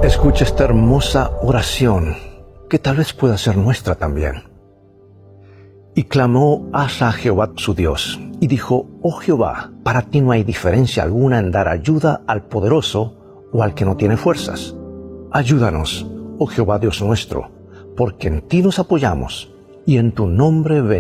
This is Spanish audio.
Escucha esta hermosa oración, que tal vez pueda ser nuestra también. Y clamó Asa a Jehová su Dios, y dijo: Oh Jehová, para ti no hay diferencia alguna en dar ayuda al poderoso o al que no tiene fuerzas. Ayúdanos, oh Jehová Dios nuestro, porque en ti nos apoyamos, y en tu nombre